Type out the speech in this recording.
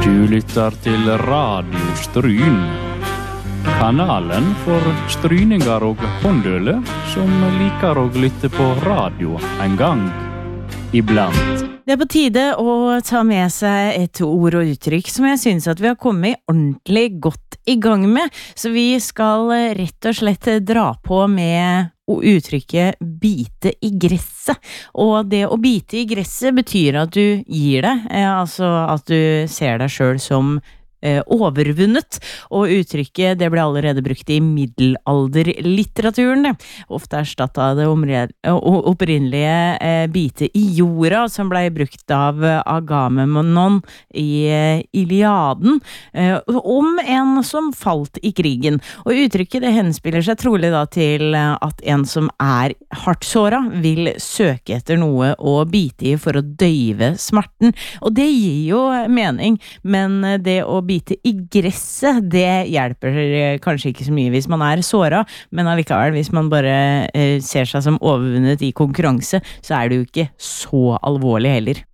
Du lytter til Radio Stryn. Kanalen for stryninger og håndøle som liker å lytte på radio en gang iblant. Det på tide å ta med seg et ord og uttrykk som jeg synes at vi har kommet ordentlig godt i gang med. Så vi skal rett og slett dra på med uttrykket bite i gresset. Og det å bite i gresset betyr at du gir det, altså at du ser deg selv som overvunnet, og uttrykket det ble allerede brukt i middelalderlitteraturen. Ofte erstattet av det opprinnelige bite i jorda, som ble brukt av Agamemnon i Iliaden, om en som falt i krigen. Og uttrykket det henspiller seg trolig da til at en som hardt såret vil søke etter noe å bite i for å døyve smerten. Og det gir jo mening, men det å bite i gresset, det hjelper kanskje ikke så mye hvis man såret, men allikevel, hvis man bare ser seg som overvunnet i konkurranse, så det jo ikke så alvorlig heller.